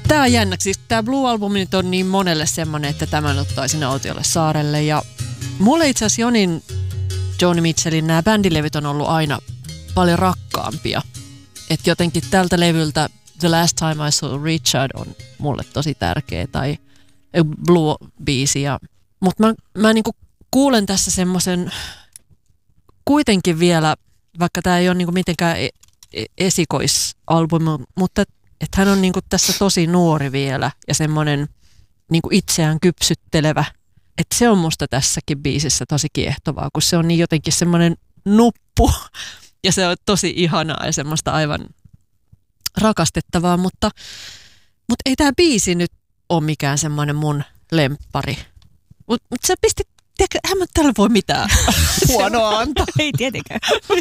Tää on jännäksi. Siis tää Blue-albumi nyt on niin monelle semmonen, että tämän ottaisin autiolle saarelle. Ja mulle itse asiassa Joni Mitchellin nämä bändilevyt on ollut aina paljon rakkaampia. Että jotenkin tältä levyltä The Last Time I Saw Richard on mulle tosi tärkeä. Tai Blue-biisi. Mutta mä niinku kuulen tässä semmoisen kuitenkin vielä, vaikka tää ei ole niinku mitenkään esikoisalbumi, mutta että hän on niinku tässä tosi nuori vielä ja semmoinen niinku itseään kypsyttelevä. Että se on musta tässäkin biisissä tosi kiehtovaa, kun se on niin jotenkin semmoinen nuppu ja se on tosi ihanaa ja semmoista aivan rakastettavaa, mutta ei tää biisi nyt ole mikään semmoinen mun lemppari. Mutta sä pistit, eihän mä täällä voi mitään huonoa antaa. Ei tietenkään.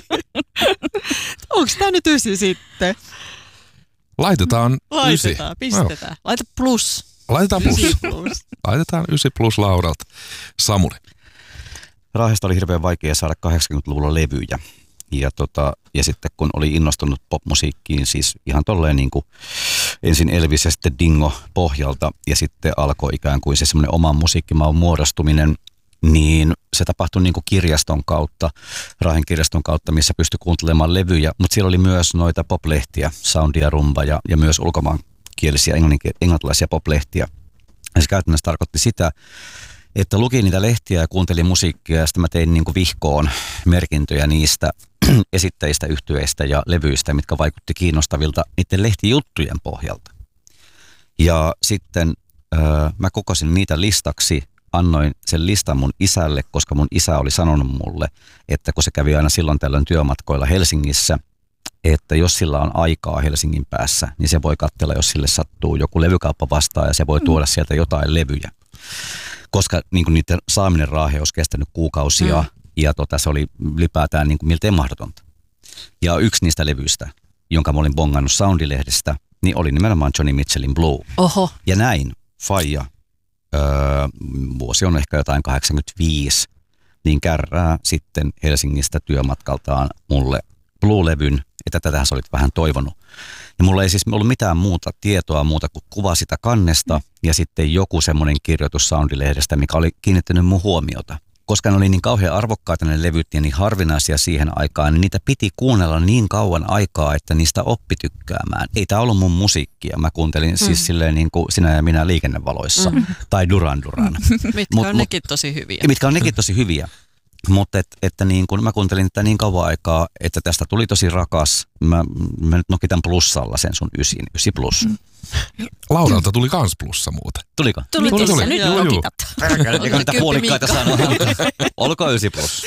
Onko tää nyt 9 sitten? Laitetaan 9. Pistetään. No. Laita plus. Laitetaan plus. Laitetaan 9 plus Lauralta. Samuli. Raahesta oli hirveän vaikea saada 80-luvulla levyjä. Ja sitten kun oli innostunut popmusiikkiin, siis ihan tolleen niin kuin ensin Elvis ja sitten Dingo pohjalta, ja sitten alkoi ikään kuin se semmoinen oman musiikkimaun muodostuminen, niin se tapahtui niin kuin kirjaston kautta, Raahen kirjaston kautta, missä pystyi kuuntelemaan levyjä, mutta siellä oli myös noita poplehtiä, Soundia Rumba ja myös ulkomaankielisiä englantilaisia poplehtiä. Ja se käytännössä tarkoitti sitä, että lukin niitä lehtiä ja kuuntelin musiikkia ja sitten mä tein niin kuin vihkoon merkintöjä niistä esittäjistä, yhtyeistä ja levyistä, mitkä vaikutti kiinnostavilta niiden lehtijuttujen pohjalta. Ja sitten mä kokosin niitä listaksi, annoin sen listan mun isälle, koska mun isä oli sanonut mulle, että kun se kävi aina silloin tällöin työmatkoilla Helsingissä, että jos sillä on aikaa Helsingin päässä, niin se voi katsella, jos sille sattuu joku levykauppa vastaan ja se voi tuoda sieltä jotain levyjä. Koska niin kuin niiden saaminen Raaheen olisi kestänyt kuukausia ja se oli ylipäätään niin kuin miltei mahdotonta. Ja yksi niistä levyistä, jonka mä olin bongannut Soundilehdestä, niin oli nimenomaan Joni Mitchellin Blue. Oho. Ja näin faija, vuosi on ehkä jotain 85, niin kärrää sitten Helsingistä työmatkaltaan mulle Blue-levyn, että tätähän sä olit vähän toivonut. Ja mulla ei siis ollut mitään muuta tietoa muuta kuin kuva sitä kannesta ja sitten joku semmoinen kirjoitus Soundilehdestä, mikä oli kiinnittänyt mun huomiota. Koska ne oli niin kauhean arvokkaita ne levyt ja niin harvinaisia siihen aikaan, niin niitä piti kuunnella niin kauan aikaa, että niistä oppi tykkäämään. Ei tää ollut mun musiikkia. Mä kuuntelin siis silleen niin kuin Sinä ja minä liikennevaloissa tai Duran Duran. Mitkä on nekin tosi hyviä. Mitkä on nekin tosi hyviä. Mutta että niin kun mä kuuntelin tätä niin kauan aikaa, että tästä tuli tosi rakas. Mä nyt nokitan plussalla sen sun 9 plus. Lauralta tuli kans plussa muuten. Tuliko? Tuli. Nyt nokitat. Eikä niitä puolikkaita sanoa. Olkoon 9 plus.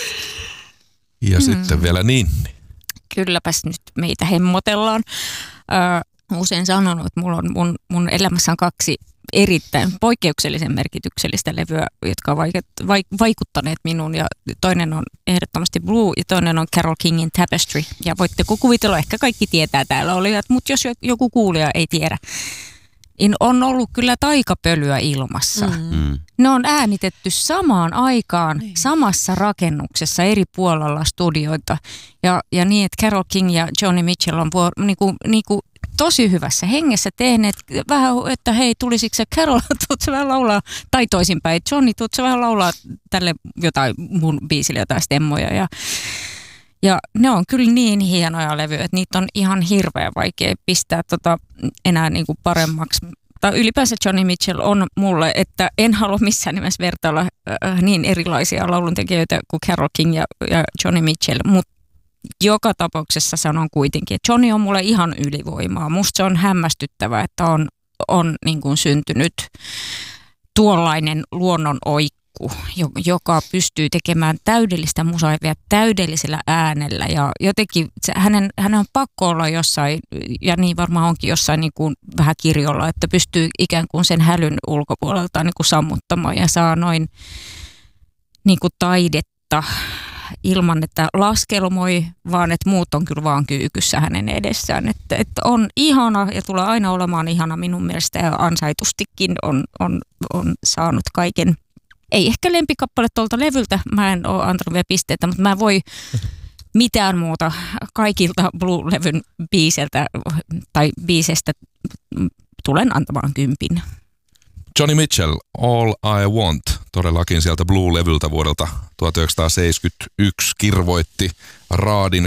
Ja sitten vielä Ninni. Kylläpäs nyt meitä hemmotellaan. Usein sanonut, että mulla on mun elämässä on 2 erittäin poikkeuksellisen merkityksellistä levyä, jotka ovat vaikuttaneet minuun. Ja toinen on ehdottomasti Blue ja toinen on Carole Kingin Tapestry. Ja voitte kuvitella, ehkä kaikki tietää täällä olijat, mutta jos joku kuulija ei tiedä, niin on ollut kyllä taikapölyä ilmassa. Ne on äänitetty samaan aikaan samassa rakennuksessa eri puolella studioita. Ja niin, että Carole King ja Joni Mitchell on niinku tosi hyvässä hengessä tehneet vähän, että hei, tulisiko se Carole, tuut sä vähän laulaa, tai toisinpäin, Johnny, tuut sä vähän laulaa tälle jotain mun biisille jotain stemmoja. Ja ne on kyllä niin hienoja levyjä, että niitä on ihan hirveän vaikea pistää enää niinku paremmaksi. Tai ylipäänsä Joni Mitchell on mulle, että en halua missään nimessä vertailla niin erilaisia lauluntekijöitä kuin Carole King ja Joni Mitchell, mutta joka tapauksessa sanon kuitenkin, että Johnny on mulle ihan ylivoimaa. Musta se on hämmästyttävää, että on niin kuin syntynyt tuollainen luonnon oikku, joka pystyy tekemään täydellistä musaa vielä täydellisellä äänellä. Ja jotenkin hänen on pakko olla jossain, ja niin varmaan onkin jossain niin kuin vähän kirjolla, että pystyy ikään kuin sen hälyn ulkopuolelta niin kuin sammuttamaan ja saa noin niin kuin taidetta ilman, että laskelmoi, vaan että muut on kyllä vaan kyykyssä hänen edessään. Että on ihana ja tulee aina olemaan ihana minun mielestä ja ansaitustikin on saanut kaiken. Ei ehkä lempikappale tuolta levyltä, mä en ole antanut vielä pisteitä, mutta mä voi mitään muuta kaikilta Blue-levyn biiseltä tai biisestä tulen antamaan 10. Joni Mitchell, All I Want, todellakin sieltä Blue-levyltä vuodelta 1971 kirvoitti raadin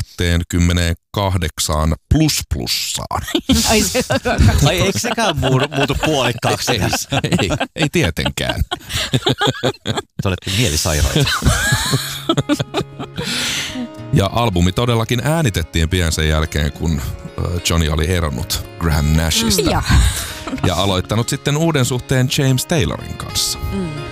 28 plussaan. Ai eikö sekään muutu puolikkaaksi? Ei tietenkään. Te olette mielisairaita. Ja albumi todellakin äänitettiin pian sen jälkeen, kun Johnny oli eronnut Graham Nashista. Ja aloittanut sitten uuden suhteen James Taylorin kanssa.